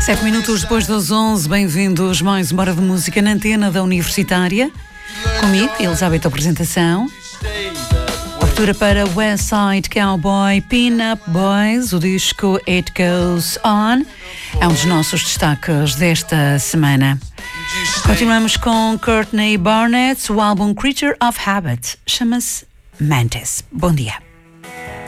7 minutos depois das 11, bem-vindos mais uma hora de música na antena da Universitária. Comigo, Elizabeth, apresentação. Abertura para West Side Cowboy, Pin-Up Boys, o disco It Goes On. É um dos nossos destaques desta semana. Continuamos com Courtney Barnett, o álbum Creature of Habit. Chama-se Mantis. Bom dia.